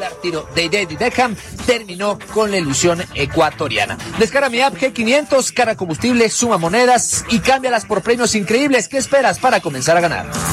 espectacular tiro de David Beckham terminó con la ilusión ecuatoriana. Descarga mi app G500, carga combustible, suma monedas y cámbialas por premios increíbles. ¿Qué esperas para comenzar a ganar?